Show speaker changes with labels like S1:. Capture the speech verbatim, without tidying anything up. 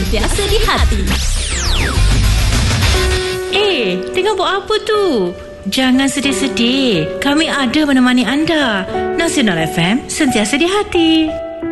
S1: sentiasa di hati.
S2: Eh, tengah buat apa tu? Jangan sedih-sedih. Kami ada menemani anda. Nasional F M, sentiasa di hati.